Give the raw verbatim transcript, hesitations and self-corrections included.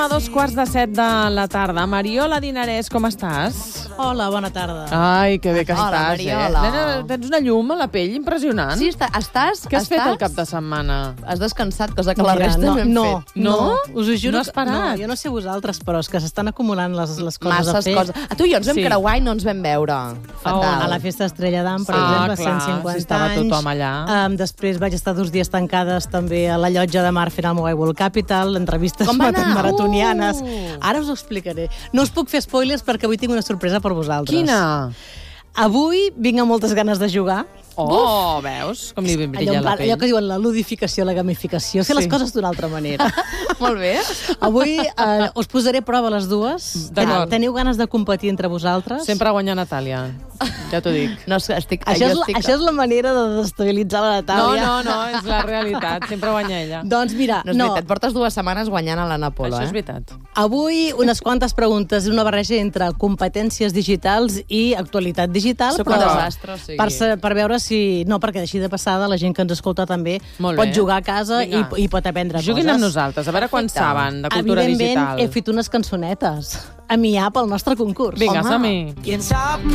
A dos quarts de set de la tarda. Mariola Dinarès, com estàs? Hola, bona tarda. Ai, que bé que Hola, estàs, Mariola. eh? Nena, tens una llum a la pell impressionant. Sí, està, estàs... Què has estàs, fet el cap de setmana? Has descansat, cosa que la Mira, resta no, no hem no, fet. No? Us ho juro No has que- parat? No, jo no sé vosaltres, però és que s'estan acumulant les, les coses a Masses fer. coses. A tu i jo ens vam Sí. creuar i no ens vam veure. Fatal. A la festa Estrella d'Am, per Ah, exemple, clar, cent cinquanta si estava anys. tothom allà. Um, després vaig estar dos dies tancades també a la llotja de mar fent el Mobile World Capital, entrevistes Com va anar? maratonianes. Uh! Ara us ho explicaré. No us puc fer spoilers perquè avui tinc una sorpresa per vosaltres. Quina? Avui vinc amb moltes ganes de jugar. Oh, veus? Com li Allò, brilla en la plan, allò que pell. diuen la ludificació, la gamificació, fer Sí. les coses d'una altra manera. Molt bé. Avui eh, us posaré a prova les dues. D'acord. Teniu ganes de competir entre vosaltres? Sempre guanya Natàlia, ja t'ho dic. No, estic, Això és, jo la, estic... això és la manera de desestabilitzar la No, Natàlia. no, no, és la realitat. Sempre guanya ella. Doncs mira, No és no, veritat, portes dues setmanes guanyant a l'Anna Polo, Això és eh? veritat. avui unes quantes preguntes, una barreja entre competències digitals i actualitat digital. Sóc però un desastre, o sigui. Per, sa- per veure si... No, perquè així de passada la gent que ens escolta també Molt pot bé. jugar a casa i, Vinga. i pot aprendre Juguin coses. amb nosaltres, a veure quan Perfecte. saben de cultura Evidentment, digital. he fet unes cançonetes a miar pel nostre concurs. Vinga, Home. som-hi.